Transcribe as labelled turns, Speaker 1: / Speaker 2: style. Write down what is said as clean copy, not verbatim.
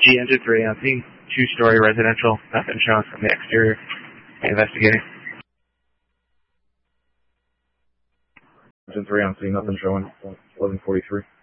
Speaker 1: G engine 3 on scene, 2-story residential, nothing shown from the exterior. Investigating.
Speaker 2: Engine 3 on scene, nothing showing. 1143.